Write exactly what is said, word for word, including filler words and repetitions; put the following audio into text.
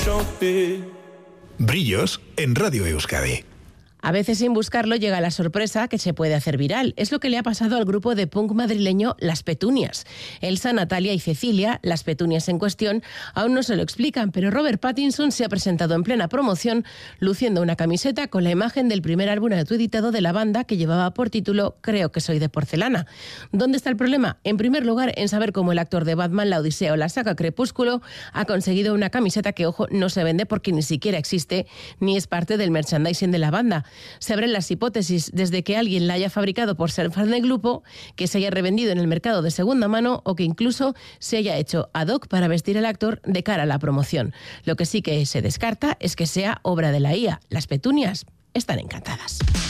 Brillos en Radio Euskadi. A veces sin buscarlo llega la sorpresa que se puede hacer viral. Es lo que le ha pasado al grupo de punk madrileño Las Petunias. Elsa, Natalia y Cecilia, las Petunias en cuestión, aún no se lo explican, pero Robert Pattinson se ha presentado en plena promoción luciendo una camiseta con la imagen del primer álbum autoeditado de la banda que llevaba por título Creo que soy de porcelana. ¿Dónde está el problema? En primer lugar, en saber cómo el actor de Batman, La Odisea o la saga Crepúsculo ha conseguido una camiseta que, ojo, no se vende porque ni siquiera existe ni es parte del merchandising de la banda. Se abren las hipótesis desde que alguien la haya fabricado por ser fan del grupo, que se haya revendido en el mercado de segunda mano o que incluso se haya hecho ad hoc para vestir al actor de cara a la promoción. Lo que sí que se descarta es que sea obra de la I A. Las Petunias están encantadas.